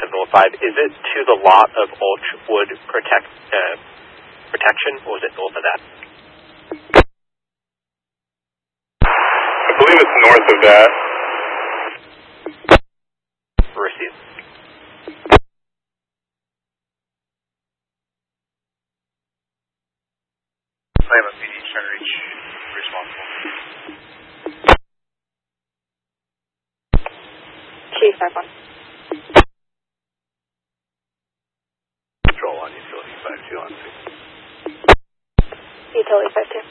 705, is it to the lot of Ulchwood protection, or was it north of that? I believe it's north of that. Received. Lima PD, trying to reach responsible. Chief 5-1. Control on utility 5-2 on 6. Utility 5-2.